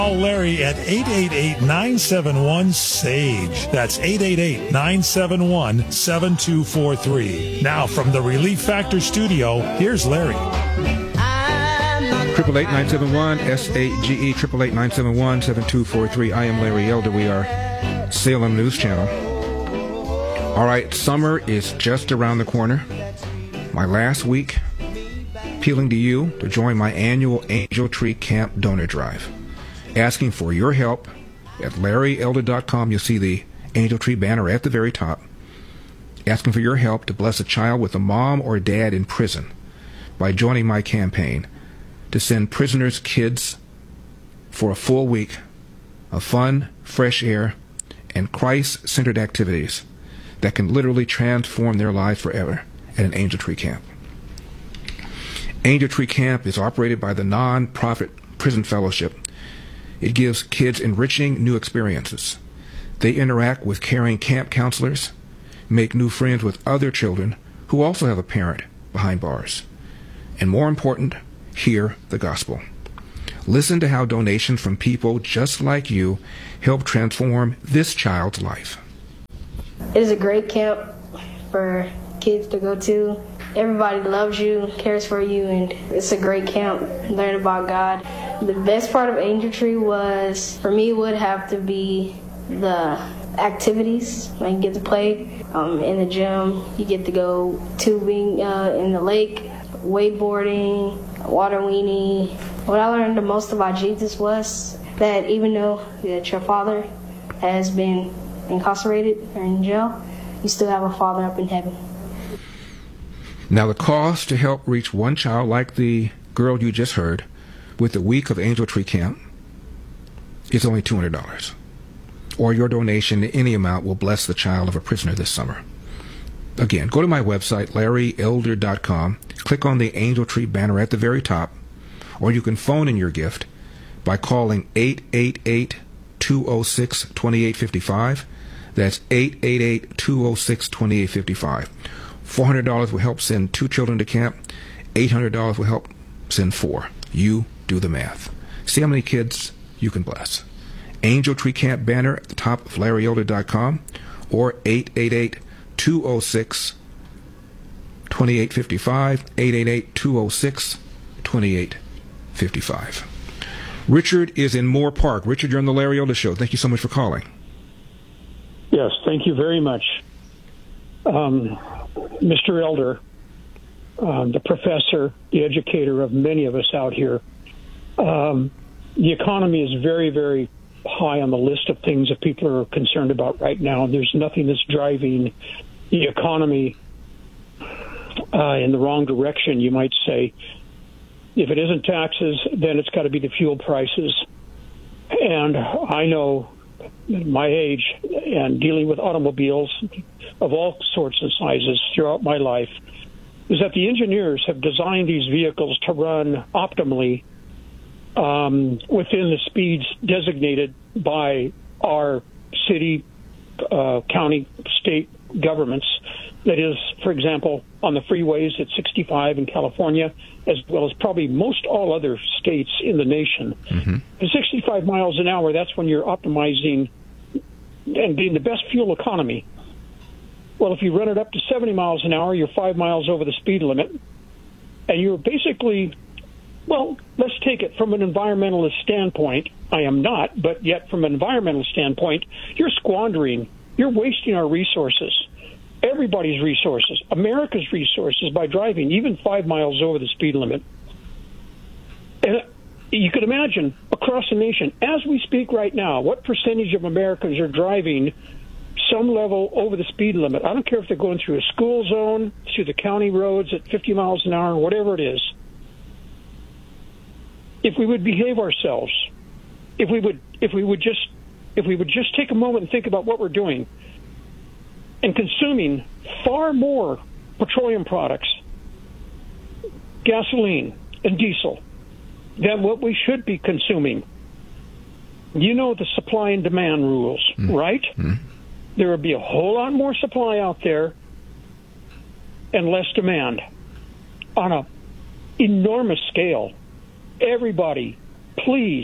Call Larry at 888-971-SAGE. That's 888-971-7243. Now from the Relief Factor studio, here's Larry. 888-971-SAGE, 888-971-7243. I am Larry Elder. We are Salem News Channel. All right, summer is just around the corner. My last week, appealing to you to join my annual Angel Tree Camp Donor Drive. Asking for your help at LarryElder.com. You'll see the Angel Tree banner at the very top. Asking for your help to bless a child with a mom or dad in prison by joining my campaign to send prisoners' kids for a full week of fun, fresh air, and Christ-centered activities that can literally transform their lives forever at an Angel Tree Camp. Angel Tree Camp is operated by the non-profit Prison Fellowship. It gives kids enriching new experiences. They interact with caring camp counselors, make new friends with other children who also have a parent behind bars. And more important, hear the gospel. Listen to how donations from people just like you help transform this child's life. It is a great camp for kids to go to. Everybody loves you, cares for you, and it's a great camp. Learn about God. The best part of Angel Tree was, for me, would have to be the activities. Like, you get to play in the gym. You get to go tubing in the lake, wakeboarding, water weenie. What I learned the most about Jesus was that even though that your father has been incarcerated or in jail, you still have a father up in heaven. Now, the cost to help reach one child like the girl you just heard with the week of Angel Tree Camp is only $200. Or your donation in any amount will bless the child of a prisoner this summer. Again, go to my website, LarryElder.com, click on the Angel Tree banner at the very top, or you can phone in your gift by calling 888-206-2855. That's 888-206-2855. $400 will help send 2 children to camp. $800 will help send 4. You do the math. See how many kids you can bless. Angel Tree Camp banner at the top of LarryElder.com or 888-206-2855. 888-206-2855. Richard is in Moore Park. Richard, you're on the Larry Elder Show. Thank you so much for calling. Yes, thank you very much. Mr. Elder, the professor, the educator of many of us out here, the economy is very, very high on the list of things that people are concerned about right now. There's nothing that's driving the economy in the wrong direction, you might say. If it isn't taxes, then it's got to be the fuel prices. And I know at my age and dealing with automobiles of all sorts and sizes throughout my life is that the engineers have designed these vehicles to run optimally within the speeds designated by our city, county, state governments. That is, for example, on the freeways at 65 in California, as well as probably most all other states in the nation. Mm-hmm. At 65 miles an hour, that's when you're optimizing and being the best fuel economy. Well, if you run it up to 70 miles an hour, you're 5 miles over the speed limit, and you're basically, well, let's take it from an environmentalist standpoint. I am not, but yet from an environmental standpoint, you're squandering, you're wasting our resources. Everybody's resources, America's resources, by driving even 5 miles over the speed limit. And you can imagine across the nation, as we speak right now, what percentage of Americans are driving some level over the speed limit. I don't care if they're going through a school zone, through the county roads at 50 miles an hour, whatever it is. If we would behave ourselves, if we would just take a moment and think about what we're doing, and consuming far more petroleum products, gasoline and diesel, than what we should be consuming. You know the supply and demand rules, right? There would be a whole lot more supply out there and less demand on an enormous scale. Everybody, please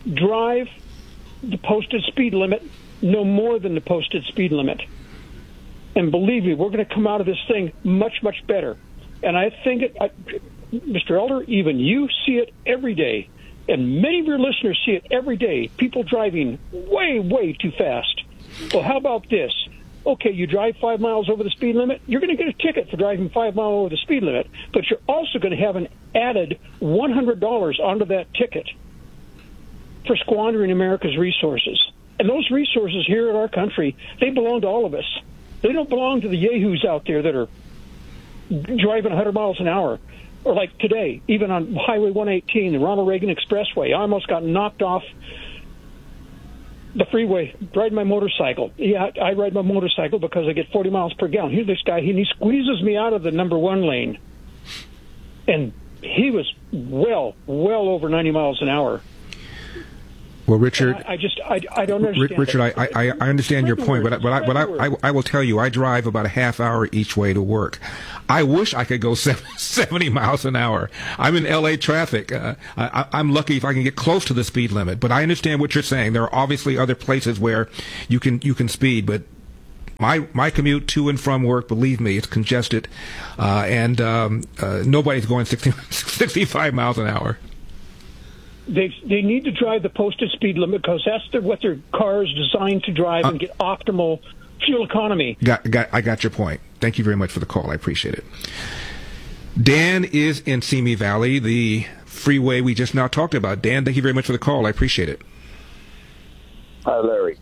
drive the posted speed limit, no more than the posted speed limit. And believe me, we're going to come out of this thing much, much better. And I think, Mr. Elder, even you see it every day. And many of your listeners see it every day. People driving way, way too fast. Well, how about this? Okay, you drive 5 miles over the speed limit, you're going to get a ticket for driving 5 miles over the speed limit, but you're also going to have an added $100 onto that ticket for squandering America's resources. And those resources here in our country, they belong to all of us. They don't belong to the yahoos out there that are driving 100 miles an hour. Or like today, even on Highway 118, the Ronald Reagan Expressway, I almost got knocked off the freeway riding my motorcycle. Yeah, I ride my motorcycle because I get 40 miles per gallon. Here's this guy, he squeezes me out of the number 1 lane. And he was well over 90 miles an hour. Well, Richard, I don't understand. Richard, I understand your point, but I will tell you, I drive about a half hour each way to work. I wish I could go 70 miles an hour. I'm in L.A. traffic. I'm lucky if I can get close to the speed limit. But I understand what you're saying. There are obviously other places where you can speed, but my commute to and from work, believe me, it's congested, and nobody's going 65 miles an hour. They need to drive the posted speed limit because that's what their car is designed to drive and get optimal fuel economy. I got your point. Thank you very much for the call. I appreciate it. Dan is in Simi Valley, the freeway we just now talked about. Dan, thank you very much for the call. I appreciate it. Hi, Larry.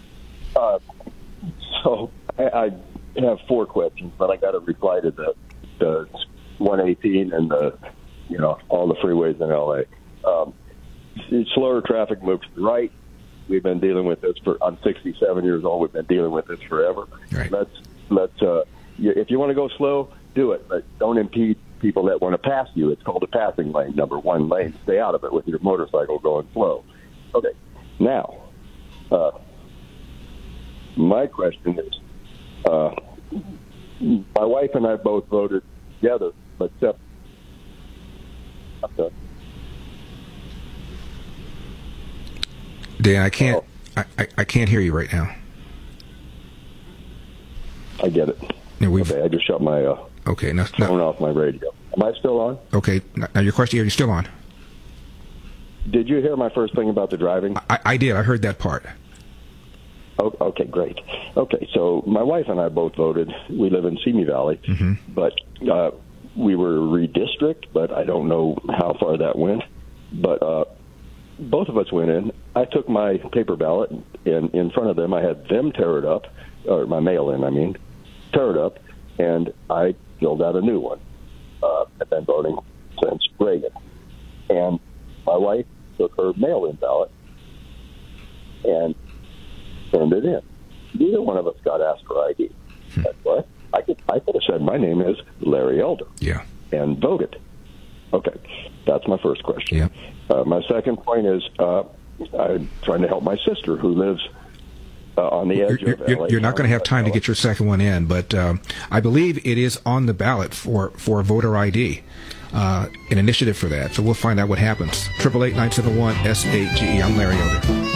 So I have 4 questions, but I got to reply to the 118 and all the freeways in L.A. Slower traffic moves to the right. We've been dealing with this I'm 67 years old. We've been dealing with this forever. Right. If you want to go slow, do it, but don't impede people that want to pass you. It's called a passing lane, number 1 lane. Stay out of it with your motorcycle going slow. Okay. Now, my question is, my wife and I both voted together, but separate. Dan, I can't hear you right now. I get it. Yeah, okay, I just shut my phone off my radio. Am I still on? Okay. Now your question, you're still on. Did you hear my first thing about the driving? I did. I heard that part. Oh, okay, great. Okay, so my wife and I both voted. We live in Simi Valley, but we were redistricted, but I don't know how far that went. But both of us went in. I took my paper ballot, and in front of them, I had them tear it up, or my mail-in, tear it up, and I filled out a new one. I've been voting since Reagan. And my wife took her mail-in ballot and turned it in. Neither one of us got asked for ID. That's what? I could have said my name is Larry Elder. Yeah. And voted. Okay. That's my first question. Yeah. My second point is I'm trying to help my sister who lives on the edge of LA. You're not going to have time to get your second one in, but I believe it is on the ballot for voter ID, an initiative for that. So we'll find out what happens. 888-971-SAGE. I'm Larry Elder.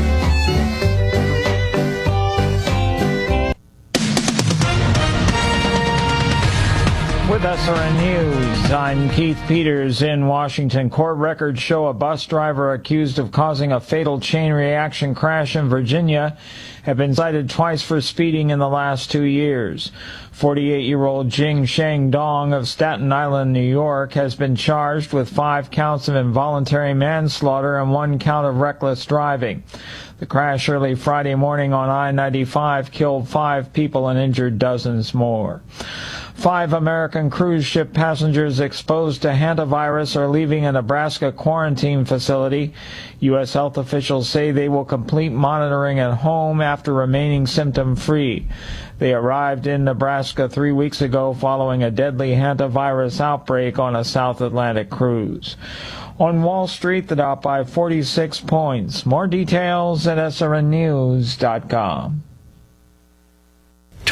With SRN News, I'm Keith Peters in Washington. Court records show a bus driver accused of causing a fatal chain reaction crash in Virginia have been cited twice for speeding in the last 2 years. 48-year-old Jing Sheng Dong of Staten Island, New York, has been charged with 5 counts of involuntary manslaughter and 1 count of reckless driving. The crash early Friday morning on I-95 killed 5 people and injured dozens more. 5 American cruise ship passengers exposed to hantavirus are leaving a Nebraska quarantine facility. U.S. health officials say they will complete monitoring at home after remaining symptom-free. They arrived in Nebraska 3 weeks ago following a deadly hantavirus outbreak on a South Atlantic cruise. On Wall Street, the Dow by 46 points. More details at srnnews.com.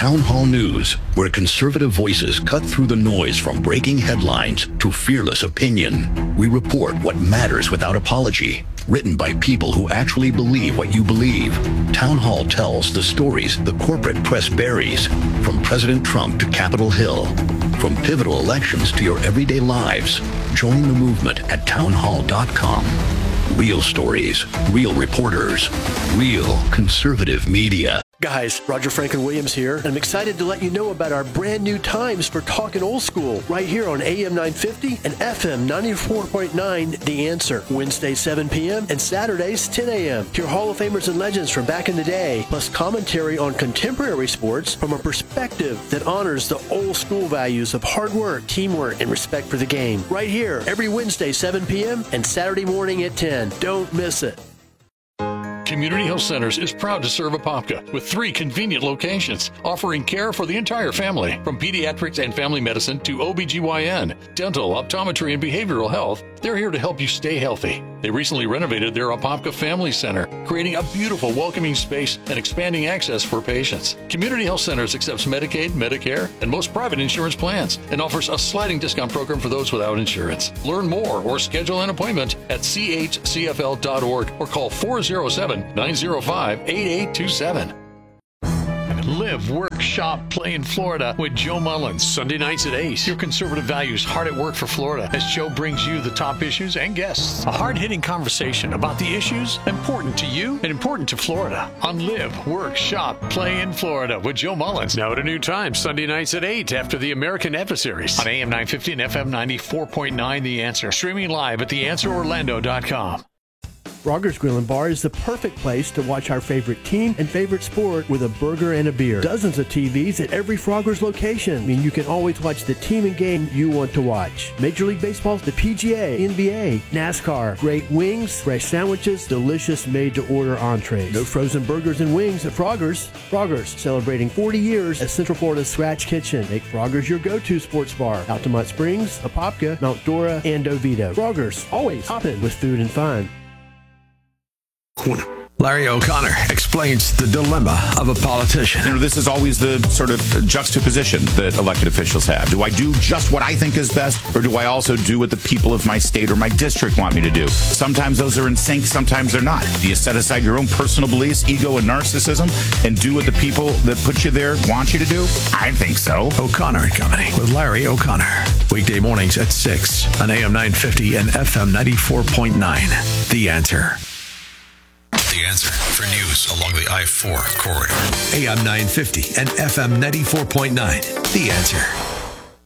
Town Hall News, where conservative voices cut through the noise from breaking headlines to fearless opinion. We report what matters without apology. Written by people who actually believe what you believe. Town Hall tells the stories the corporate press buries, from President Trump to Capitol Hill, from pivotal elections to your everyday lives. Join the movement at townhall.com. Real stories, real reporters, real conservative media. Guys, Roger Franklin Williams here, and I'm excited to let you know about our brand new times for Talkin' Old School right here on AM 950 and FM 94.9 The Answer. Wednesdays 7 p.m. and Saturdays 10 a.m. Hear Hall of Famers and legends from back in the day, plus commentary on contemporary sports from a perspective that honors the old school values of hard work, teamwork, and respect for the game. Right here, every Wednesday 7 p.m. and Saturday morning at 10. Don't miss it. Community Health Centers is proud to serve Apopka with 3 convenient locations, offering care for the entire family, from pediatrics and family medicine to OBGYN, dental, optometry, and behavioral health. They're here to help you stay healthy. They recently renovated their Apopka Family Center, creating a beautiful, welcoming space and expanding access for patients. Community Health Centers accepts Medicaid, Medicare, and most private insurance plans, and offers a sliding discount program for those without insurance. Learn more or schedule an appointment at chcfl.org or call 407-905-8827. Live, work, shop, play in Florida with Joe Mullins. Sunday nights at 8. Your conservative values hard at work for Florida as Joe brings you the top issues and guests. A hard-hitting conversation about the issues important to you and important to Florida on Live, Work, Shop, Play in Florida with Joe Mullins. Now at a new time, Sunday nights at 8 after the American Adversaries on AM 950 and FM 94.9 The Answer. Streaming live at theanswerorlando.com. Frogger's Grill and Bar is the perfect place to watch our favorite team and favorite sport with a burger and a beer. Dozens of TVs at every Frogger's location mean you can always watch the team and game you want to watch. Major League Baseball, the PGA, NBA, NASCAR, great wings, fresh sandwiches, delicious made-to-order entrees. No frozen burgers and wings at Frogger's. Frogger's, celebrating 40 years as Central Florida's Scratch Kitchen. Make Frogger's your go-to sports bar. Altamont Springs, Apopka, Mount Dora, and Oviedo. Frogger's, always hopping with food and fun. Larry O'Connor explains the dilemma of a politician. You know, this is always the sort of juxtaposition that elected officials have. Do I do just what I think is best, or do I also do what the people of my state or my district want me to do? Sometimes those are in sync, sometimes they're not. Do you set aside your own personal beliefs, ego, and narcissism, and do what the people that put you there want you to do? I think so. O'Connor and Company with Larry O'Connor. Weekday mornings at 6 on AM 950 and FM 94.9. The Answer. The Answer for news along the I-4 corridor. AM 950 and FM 94.9. The Answer.